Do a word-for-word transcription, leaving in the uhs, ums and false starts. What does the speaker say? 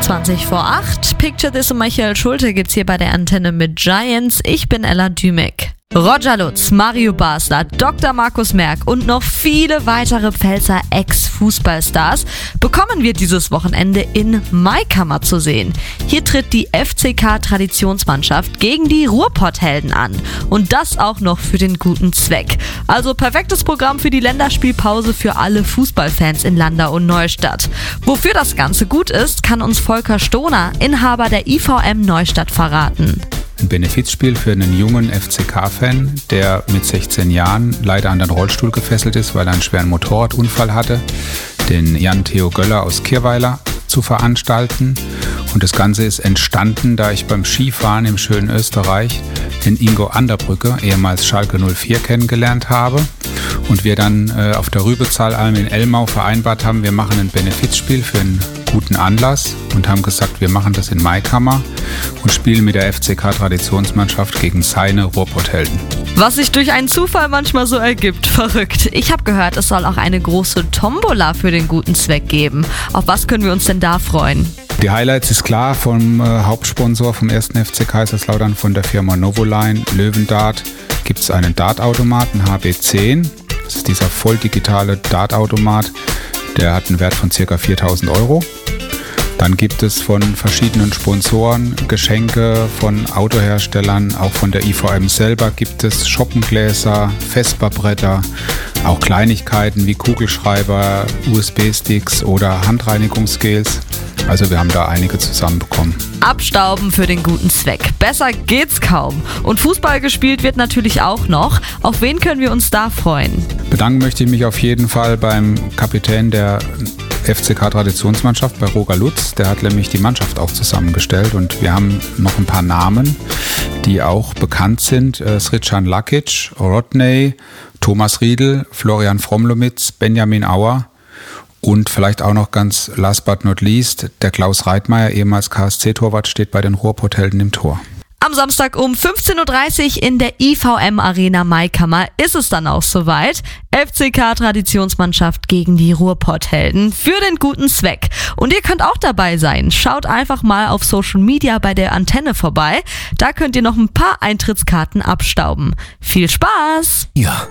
zwanzig vor acht. Picture This und Michael Schulte gibt's hier bei der Antenne mit Giants. Ich bin Ella Dümek. Roger Lutz, Mario Basler, Doktor Markus Merck und noch viele weitere Pfälzer Ex-Fußballstars bekommen wir dieses Wochenende in Maikammer zu sehen. Hier tritt die F C K-Traditionsmannschaft gegen die Ruhrpotthelden an. Und das auch noch für den guten Zweck. Also perfektes Programm für die Länderspielpause für alle Fußballfans in Landau und Neustadt. Wofür das Ganze gut ist, kann uns Volker Stoner, Inhaber der I V M Neustadt, verraten. Ein Benefizspiel für einen jungen F C K-Fan, der mit sechzehn Jahren leider an den Rollstuhl gefesselt ist, weil er einen schweren Motorradunfall hatte, den Jan-Theo Göller aus Kirweiler zu veranstalten. Und das Ganze ist entstanden, da ich beim Skifahren im schönen Österreich den Ingo Anderbrücke, ehemals Schalke null vier, kennengelernt habe. Und wir dann äh, auf der Rübezahlalm in Elmau vereinbart haben, wir machen ein Benefizspiel für einen guten Anlass und haben gesagt, wir machen das in Maikammer und spielen mit der F C K-Traditionsmannschaft gegen seine Ruhrpotthelden. Was sich durch einen Zufall manchmal so ergibt, verrückt. Ich habe gehört, es soll auch eine große Tombola für den guten Zweck geben. Auf was können wir uns denn da freuen? Die Highlights ist klar vom äh, Hauptsponsor vom ersten F C Kaiserslautern, von der Firma Novoline, Löwendart, gibt es einen Dartautomaten H B zehn. Das ist dieser voll digitale Dartautomat. Der hat einen Wert von ca. viertausend Euro. Dann gibt es von verschiedenen Sponsoren Geschenke von Autoherstellern, auch von der I V M selber gibt es Schoppengläser, Vespa-Bretter, auch Kleinigkeiten wie Kugelschreiber, U S B-Sticks oder Handreinigungsgels. Also wir haben da einige zusammenbekommen. Abstauben für den guten Zweck. Besser geht's kaum. Und Fußball gespielt wird natürlich auch noch. Auf wen können wir uns da freuen? Bedanken möchte ich mich auf jeden Fall beim Kapitän der F C K-Traditionsmannschaft, bei Roger Lutz. Der hat nämlich die Mannschaft auch zusammengestellt und wir haben noch ein paar Namen, die auch bekannt sind. Srican Lakic, Rodney, Thomas Riedel, Florian Fromlomitz, Benjamin Auer und vielleicht auch noch ganz last but not least, der Klaus Reitmeier, ehemals K S C-Torwart, steht bei den Ruhrpotthelden im Tor. Am Samstag um fünfzehn Uhr dreißig in der I V M Arena Maikammer ist es dann auch soweit. F C K-Traditionsmannschaft gegen die Ruhrpotthelden für den guten Zweck. Und ihr könnt auch dabei sein. Schaut einfach mal auf Social Media bei der Antenne vorbei. Da könnt ihr noch ein paar Eintrittskarten abstauben. Viel Spaß! Ja.